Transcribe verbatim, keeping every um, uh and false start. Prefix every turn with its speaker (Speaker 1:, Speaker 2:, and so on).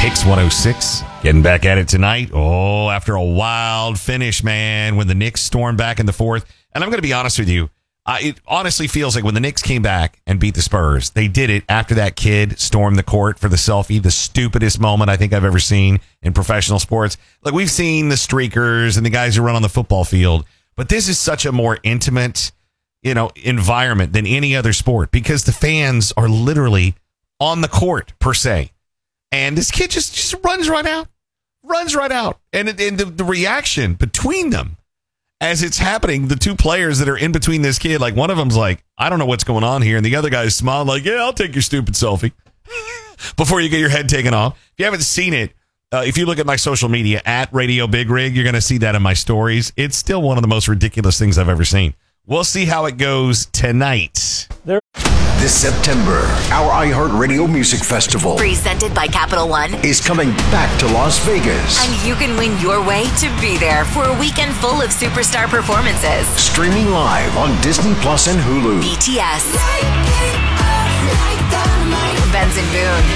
Speaker 1: Kicks one oh six. Getting back at it tonight. Oh, after a wild finish, man, when the Knicks stormed back in the fourth. And I'm going to be honest with you. Uh, it honestly feels like when the Knicks came back and beat the Spurs, they did it after that kid stormed the court for the selfie, the stupidest moment I think I've ever seen in professional sports. Like, we've seen the streakers and the guys who run on the football field, but this is such a more intimate, you know, environment than any other sport because the fans are literally on the court, per se. And this kid just, just runs right out, runs right out. And, and the, the reaction between them as it's happening, the two players that are in between this kid, like one of them's like, I don't know what's going on here. And the other guy's smiling like, yeah, I'll take your stupid selfie before you get your head taken off. If you haven't seen it, uh, if you look at my social media at Radio Big Rig, you're going to see that in my stories. It's still one of the most ridiculous things I've ever seen. We'll see how it goes tonight.
Speaker 2: There- This September, our iHeartRadio Music Festival,
Speaker 3: presented by Capital One,
Speaker 2: is coming back to Las Vegas.
Speaker 3: And you can win your way to be there for a weekend full of superstar performances.
Speaker 2: Streaming live on Disney Plus and Hulu.
Speaker 3: B T S, Benson Boone,